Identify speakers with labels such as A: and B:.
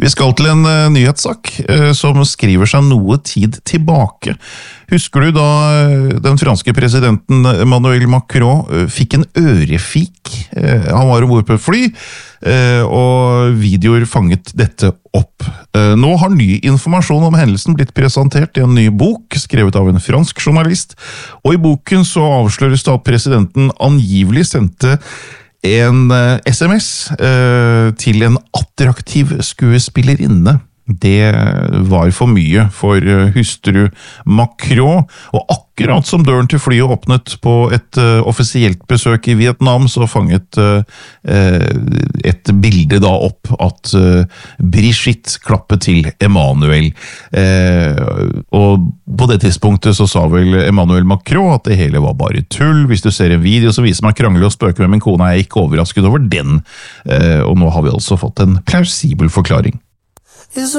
A: Vi skal til en nyhetssak som skriver seg noe tid tilbake. Husker du da den franske presidenten Emmanuel Macron fikk en ørefik? Han var ombord på et fly, og videoer fanget dette opp. Nå har ny informasjon om hendelsen blitt presentert i en ny bok, skrevet av en fransk journalist, og i boken så avsløres det at presidenten angivelig sendte en SMS til en attraktiv skuespillerinne. Det var for mye for hustru Macron, og akkurat som døren til flyet åpnet på et offisielt besøk i Vietnam, så fanget et bilde da opp at Brigitte klappet til Emmanuel. Og på det tidspunktet så sa vel Emmanuel Macron at det hele var bare tull. Hvis du ser en video så viser meg krangler og spøker med min kone, er jeg ikke overrasket over den. Og nå har vi altså fått en plausibel forklaring.